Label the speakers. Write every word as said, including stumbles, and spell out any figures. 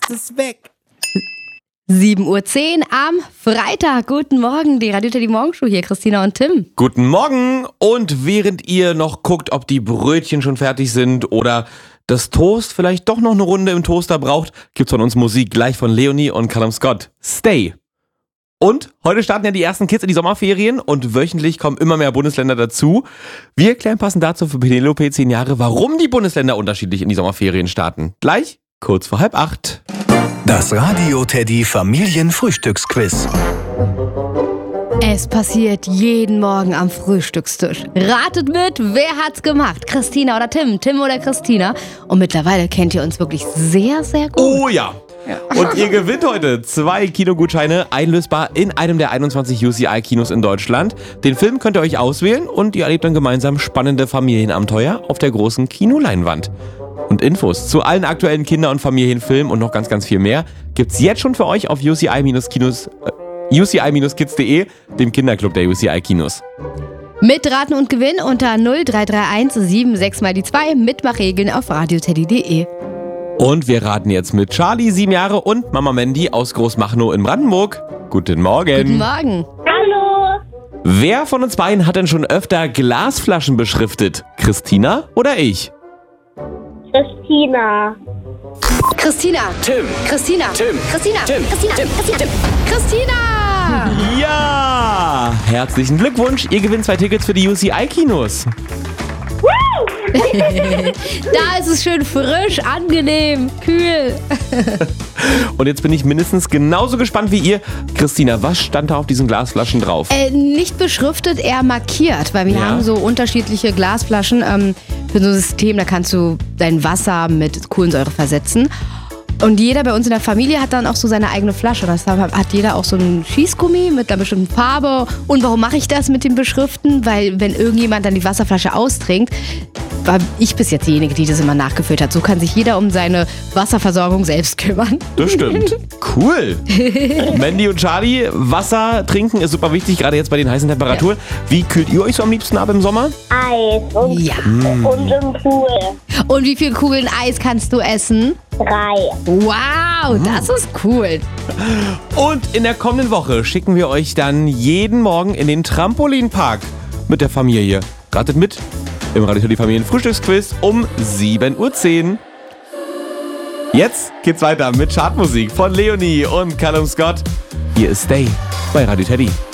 Speaker 1: ist es weg.
Speaker 2: sieben Uhr zehn am Freitag. Guten Morgen, die Radio Teddy Morgenshow hier, Christina und Tim.
Speaker 1: Guten Morgen. Und während ihr noch guckt, ob die Brötchen schon fertig sind oder das Toast vielleicht doch noch eine Runde im Toaster braucht, gibt's von uns Musik gleich von Leonie und Callum Scott. Stay. Und heute starten ja die ersten Kids in die Sommerferien und wöchentlich kommen immer mehr Bundesländer dazu. Wir klären passend dazu für Penelope zehn Jahre, warum die Bundesländer unterschiedlich in die Sommerferien starten. Gleich kurz vor halb acht.
Speaker 3: Das Radio Teddy Familienfrühstücksquiz.
Speaker 2: Es passiert jeden Morgen am Frühstückstisch. Ratet mit, wer hat's gemacht? Christina oder Tim? Tim oder Christina? Und mittlerweile kennt ihr uns wirklich sehr, sehr gut.
Speaker 1: Oh ja. Und ihr gewinnt heute zwei Kinogutscheine, einlösbar in einem der einundzwanzig U C I-Kinos in Deutschland. Den Film könnt ihr euch auswählen und ihr erlebt dann gemeinsam spannende Familienabenteuer auf der großen Kinoleinwand. Und Infos zu allen aktuellen Kinder- und Familienfilmen und noch ganz, ganz viel mehr gibt's jetzt schon für euch auf U C I-Kinos, äh, U C I Kids punkt de, dem Kinderclub der U C I-Kinos.
Speaker 2: Mitraten und gewinnen unter null drei drei eins sieben sechs mal die zwei. Mitmachregeln auf radioteddy punkt de.
Speaker 1: Und wir raten jetzt mit Charlie, sieben Jahre, und Mama Mandy aus Großmachnow in Brandenburg. Guten Morgen.
Speaker 2: Guten Morgen.
Speaker 4: Hallo.
Speaker 1: Wer von uns beiden hat denn schon öfter Glasflaschen beschriftet? Christina oder ich?
Speaker 4: Christina.
Speaker 2: Christina.
Speaker 3: Tim.
Speaker 2: Christina.
Speaker 3: Tim.
Speaker 2: Christina.
Speaker 3: Tim.
Speaker 2: Christina.
Speaker 3: Tim.
Speaker 2: Christina. Tim. Christina.
Speaker 1: Ja! Herzlichen Glückwunsch, ihr gewinnt zwei Tickets für die U C I-Kinos.
Speaker 2: Da ist es schön frisch, angenehm, kühl.
Speaker 1: Und jetzt bin ich mindestens genauso gespannt wie ihr. Christina, was stand da auf diesen Glasflaschen drauf?
Speaker 2: Äh, nicht beschriftet, eher markiert, weil wir
Speaker 1: Ja.
Speaker 2: haben so unterschiedliche Glasflaschen ähm, für so ein System, da kannst du dein Wasser mit Kohlensäure versetzen. Und jeder bei uns in der Familie hat dann auch so seine eigene Flasche. Das hat jeder auch so einen Schießgummi mit einer bestimmten Farbe. Und warum mache ich das mit dem Beschriften? Weil wenn irgendjemand dann die Wasserflasche austrinkt, war ich bis jetzt diejenige, die das immer nachgefüllt hat. So kann sich jeder um seine Wasserversorgung selbst kümmern.
Speaker 1: Das stimmt. Cool. Mandy und Charlie, Wasser trinken ist super wichtig, gerade jetzt bei den heißen Temperaturen. Wie kühlt ihr euch so am liebsten ab im Sommer?
Speaker 4: Eis und,
Speaker 2: Ja.
Speaker 4: und im Pool.
Speaker 2: Und wie viele Kugeln Eis kannst du essen?
Speaker 4: Drei.
Speaker 2: Wow, das ist cool.
Speaker 1: Und in der kommenden Woche schicken wir euch dann jeden Morgen in den Trampolinpark mit der Familie. Ratet mit im Radio Teddy Familienfrühstücksquiz um sieben Uhr zehn. Jetzt geht's weiter mit Chartmusik von Leonie und Callum Scott. Hier ist Stay bei Radio Teddy.